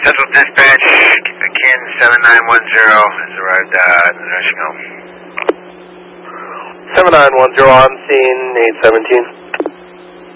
Central Dispatch, Kin 7910 has arrived at the nursing home. 7910 on scene, 817.